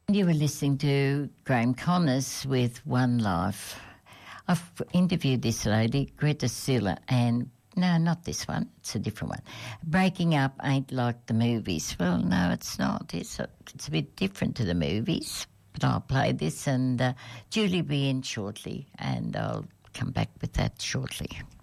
You were listening to Graham Connors with One Life. I've interviewed this lady, Greta Silla, and no, not this one. It's a different one. Breaking up ain't like the movies. Well, no, it's not. It's a bit different to the movies. But I'll play this, and Julie will be in shortly, and I'll come back with that shortly.